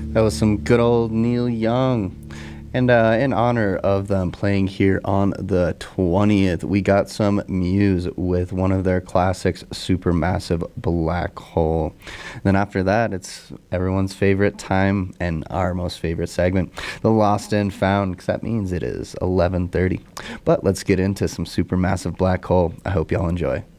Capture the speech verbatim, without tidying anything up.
That was some good old Neil Young. And uh, in honor of them playing here on the twentieth, we got some Muse with one of their classics, Supermassive Black Hole. Then after that, it's everyone's favorite time and our most favorite segment, The Lost and Found, because that means it is eleven thirty. But let's get into some Supermassive Black Hole. I hope y'all enjoy.